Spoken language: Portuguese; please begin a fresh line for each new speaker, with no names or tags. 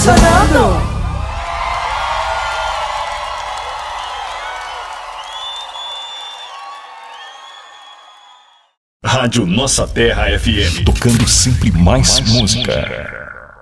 apaixonando.
Rádio Nossa Terra FM.
Tocando sempre mais música.